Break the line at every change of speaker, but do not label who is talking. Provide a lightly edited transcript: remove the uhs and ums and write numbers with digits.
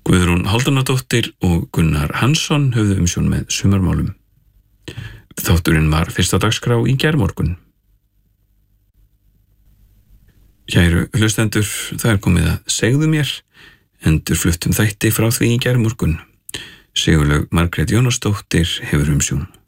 Guðrún Hálfdánardóttir og Gunnar Hansson höfðu umsjón með sumarmálum. Þátturinn var fyrst á dagskrá í gærmorgun. Kæru hlustendur, það komið að segðu mér, endurfluttum þætti frá því í gærmorgun. Sigurlaug Margrét Jónasdóttir hefur umsjón.